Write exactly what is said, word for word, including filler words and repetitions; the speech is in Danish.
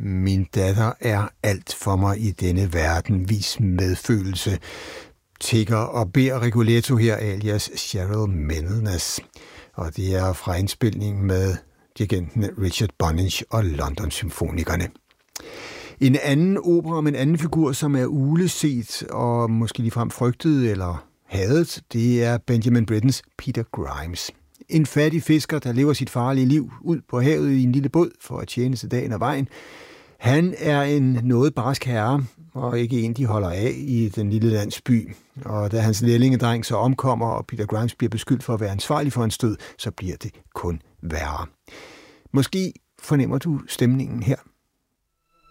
Min datter er alt for mig i denne verden. Vis medfølelse. Tigger og beder Rigoletto her alias Cheryl Mendelness. Og det er fra indspilningen med dirigenten Richard Bunnage og London Symfonikerne. En anden opera om en anden figur, som er uleset og måske ligefrem frygtet eller hadet, det er Benjamin Brittens Peter Grimes. En fattig fisker, der lever sit farlige liv ud på havet i en lille båd for at tjene til dagen og vejen. Han er en noget barsk herre, og ikke en, de holder af i den lille landsby. Og da hans lærlingedreng så omkommer, og Peter Grimes bliver beskyldt for at være ansvarlig for hans død, så bliver det kun værre. Måske fornemmer du stemningen her.